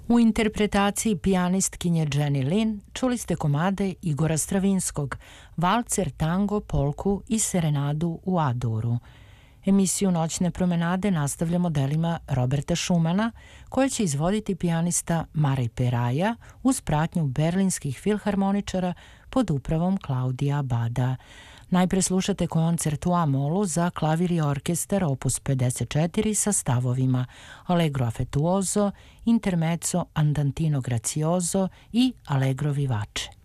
U interpretaciji pijanistkinje Jenny Lin čuli ste komade Igora Stravinskog, valcer, tango, polku i serenadu u A-duru. Emisiju Noćne promenade nastavljamo delima Roberta Schumana, koje će izvoditi pijanista Marej Peraja uz pratnju berlinskih filharmoničara pod upravom Klaudija Abada. Najpre slušate koncert u A-molu za klavir i orkestar opus 54 sa stavovima Allegro affettuoso, Intermezzo andantino grazioso i Allegro vivace.